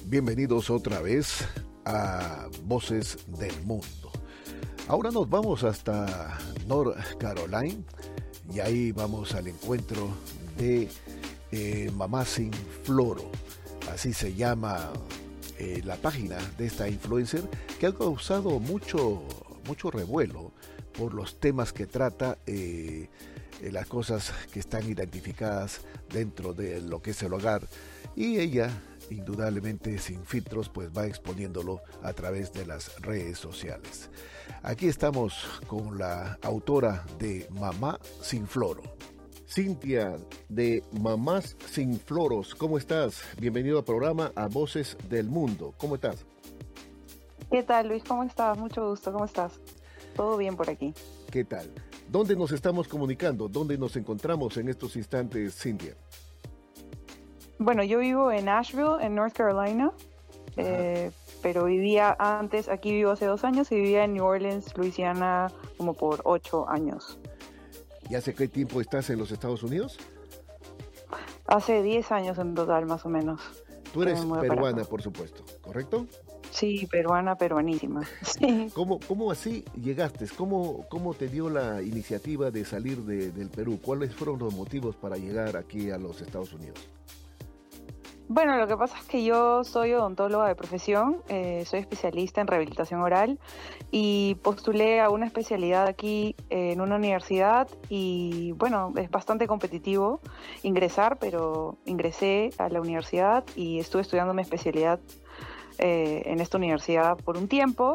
Bienvenidos otra vez a Voces del Mundo. Ahora nos vamos hasta North Carolina y ahí vamos al encuentro de Mamá Sin Floro. Así se llama la página de esta influencer que ha causado mucho revuelo por los temas que trata, las cosas que están identificadas dentro de lo que es el hogar, y ella indudablemente sin filtros pues va exponiéndolo a través de las redes sociales. Aquí estamos con la autora de Mamá Sin Floro, Cintia de Mamás Sin Floros. ¿Cómo estás? Bienvenido al programa A Voces del Mundo. ¿Cómo estás? ¿Qué tal, Luis? ¿Cómo estás? Mucho gusto. ¿Cómo estás? Todo bien por aquí. ¿Qué tal? ¿Dónde nos estamos comunicando? ¿Dónde nos encontramos en estos instantes, Cintia? Bueno, yo vivo en Asheville, en North Carolina, pero vivía antes, aquí vivo hace 2 años y vivía en New Orleans, Luisiana, como por 8 años. ¿Y hace qué tiempo estás en los Estados Unidos? Hace 10 años en total, más o menos. Tú eres peruana, por supuesto, ¿correcto? Sí, peruanísima. Sí. ¿Cómo así llegaste? ¿Cómo te dio la iniciativa de salir del Perú? ¿Cuáles fueron los motivos para llegar aquí a los Estados Unidos? Bueno, lo que pasa es que yo soy odontóloga de profesión, soy especialista en rehabilitación oral y postulé a una especialidad aquí en una universidad y bueno, es bastante competitivo ingresar, pero ingresé a la universidad y estuve estudiando mi especialidad en esta universidad por un tiempo.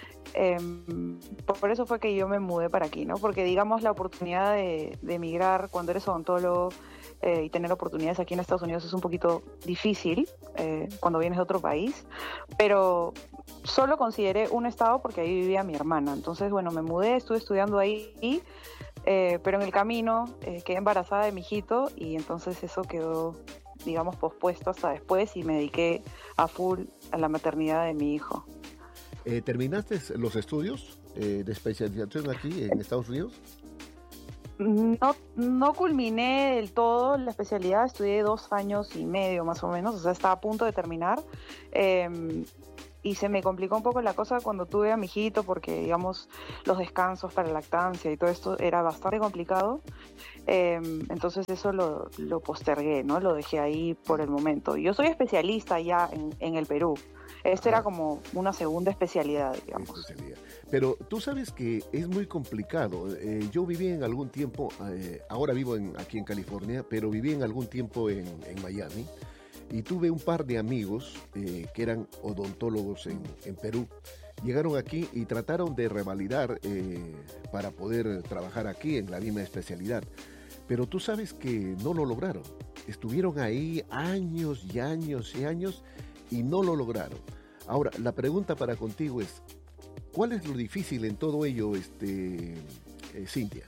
Por eso fue que yo me mudé para aquí, ¿no? Porque digamos la oportunidad de emigrar cuando eres odontólogo y tener oportunidades aquí en Estados Unidos es un poquito difícil cuando vienes de otro país, pero solo consideré un estado porque ahí vivía mi hermana. Entonces, bueno, me mudé, estuve estudiando ahí, pero en el camino quedé embarazada de mi hijito y entonces eso quedó, digamos, pospuesto hasta después y me dediqué a full a la maternidad de mi hijo. ¿Terminaste los estudios de especialización aquí en Estados Unidos? No culminé del todo la especialidad, estudié 2 años y medio más o menos, o sea, estaba a punto de terminar. Y se me complicó un poco la cosa cuando tuve a mi hijito porque, digamos, los descansos para lactancia y todo esto era bastante complicado. Entonces eso lo postergué, ¿no? Lo dejé ahí por el momento. Yo soy especialista ya en el Perú. Esto era como una segunda especialidad, digamos. Pero tú sabes que es muy complicado. Yo viví en algún tiempo, ahora vivo aquí en California, pero viví en algún tiempo en Miami. Y tuve un par de amigos que eran odontólogos en Perú. Llegaron aquí y trataron de revalidar para poder trabajar aquí en la misma especialidad. Pero tú sabes que no lo lograron. Estuvieron ahí años y años y años y no lo lograron. Ahora, la pregunta para contigo es, ¿cuál es lo difícil en todo ello, Cintia?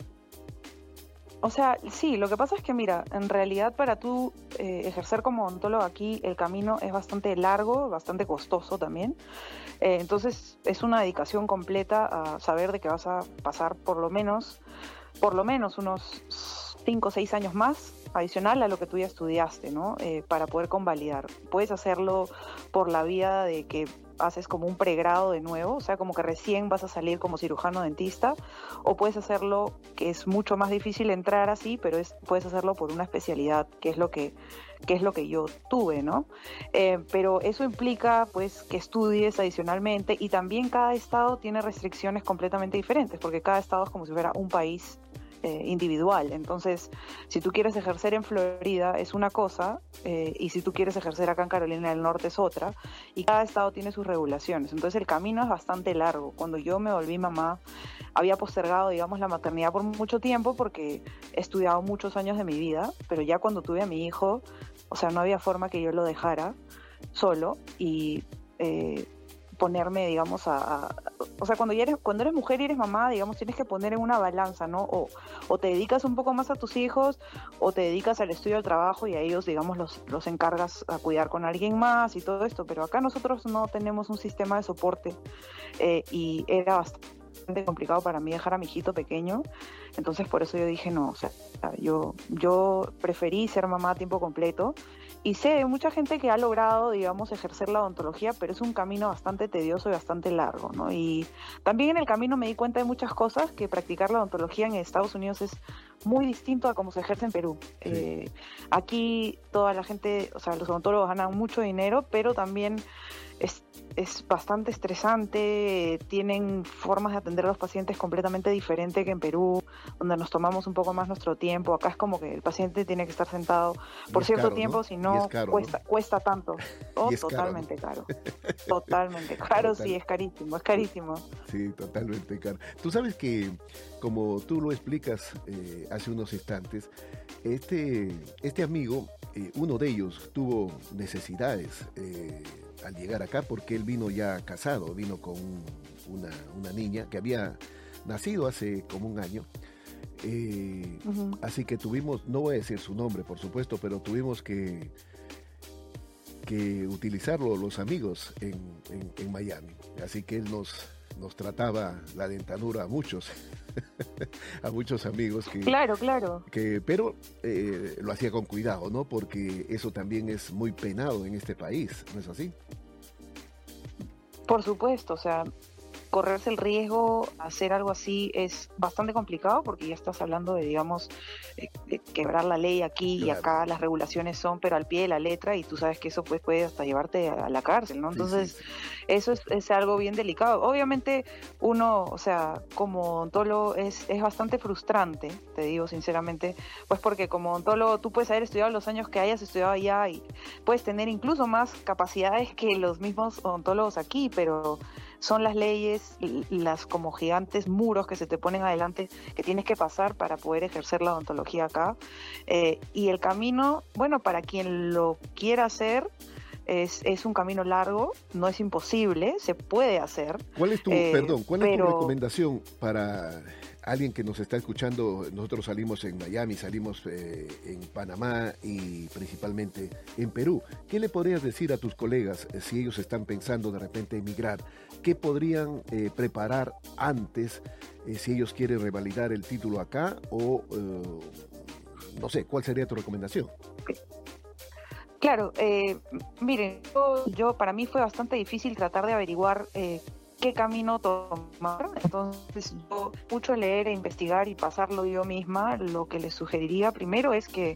O sea, sí, lo que pasa es que, mira, en realidad para tú ejercer como odontólogo aquí, el camino es bastante largo, bastante costoso también. Entonces, es una dedicación completa a saber de que vas a pasar por lo menos unos 5 o 6 años más adicional a lo que tú ya estudiaste, ¿no? Para poder convalidar. Puedes hacerlo por la vía de que haces como un pregrado de nuevo, o sea, como que recién vas a salir como cirujano dentista, o puedes hacerlo, que es mucho más difícil entrar así, pero puedes hacerlo por una especialidad, que es lo que yo tuve, ¿no? Pero eso implica, pues, que estudies adicionalmente y también cada estado tiene restricciones completamente diferentes, porque cada estado es como si fuera un país individual. Entonces, si tú quieres ejercer en Florida es una cosa y si tú quieres ejercer acá en Carolina del Norte es otra, y cada estado tiene sus regulaciones. Entonces el camino es bastante largo. Cuando yo me volví mamá, había postergado, digamos, la maternidad por mucho tiempo porque he estudiado muchos años de mi vida, pero ya cuando tuve a mi hijo, o sea, no había forma que yo lo dejara solo y ponerme, digamos, o sea, cuando eres mujer y eres mamá, digamos, tienes que poner en una balanza, ¿no? O te dedicas un poco más a tus hijos, o te dedicas al estudio, al trabajo, y a ellos, digamos, los encargas a cuidar con alguien más y todo esto. Pero acá nosotros no tenemos un sistema de soporte y era bastante complicado para mí dejar a mi hijito pequeño, entonces por eso yo dije no, o sea, yo preferí ser mamá a tiempo completo y sé de mucha gente que ha logrado, digamos, ejercer la odontología, pero es un camino bastante tedioso y bastante largo, ¿no? Y también en el camino me di cuenta de muchas cosas, que practicar la odontología en Estados Unidos es muy distinto a cómo se ejerce en Perú. Sí. Aquí toda la gente, o sea, los odontólogos ganan mucho dinero, pero también es, es bastante estresante, tienen formas de atender a los pacientes completamente diferente que en Perú, donde nos tomamos un poco más nuestro tiempo. Acá es como que el paciente tiene que estar sentado Y por es cierto caro, tiempo, ¿no? si Y es no caro, ¿no? cuesta tanto. Oh, Y es caro, ¿no? totalmente caro. Totalmente caro, sí, Total. es carísimo, es carísimo. Sí, totalmente, caro. Tú sabes que, como tú lo explicas hace unos instantes, este amigo, uno de ellos tuvo necesidades al llegar acá porque él vino ya casado, vino con una niña que había nacido hace como un año. Ujú. Así que tuvimos, no voy a decir su nombre, por supuesto, pero tuvimos que utilizarlo los amigos en Miami. Así que él nos trataba la dentadura a muchos, a muchos amigos Claro, claro. pero lo hacía con cuidado, ¿no? Porque eso también es muy penado en este país, ¿no es así? Por supuesto, o sea, correrse el riesgo a hacer algo así es bastante complicado porque ya estás hablando de, digamos, de quebrar la ley aquí y Claro, acá las regulaciones son, pero al pie de la letra y tú sabes que eso pues puede hasta llevarte a la cárcel, ¿no? sí, sí, Entonces, sí, eso es algo bien delicado. Obviamente uno, o sea, como odontólogo es bastante frustrante, te digo sinceramente, pues porque como odontólogo tú puedes haber estudiado los años que hayas estudiado allá y puedes tener incluso más capacidades que los mismos odontólogos aquí, pero son las leyes, las como gigantes muros que se te ponen adelante que tienes que pasar para poder ejercer la odontología acá. Y el camino, bueno, para quien lo quiera hacer, es un camino largo, no es imposible, se puede hacer, cuál es tu pero recomendación para alguien que nos está escuchando? Nosotros salimos en Miami, salimos en Panamá y principalmente en Perú. ¿Qué le podrías decir a tus colegas si ellos están pensando de repente emigrar? ¿Qué podrían preparar antes si ellos quieren revalidar el título acá? O no sé, ¿cuál sería tu recomendación? claro, miren, yo para mí fue bastante difícil tratar de averiguar qué camino tomar, entonces yo mucho leer e investigar y pasarlo yo misma, lo que les sugeriría primero es que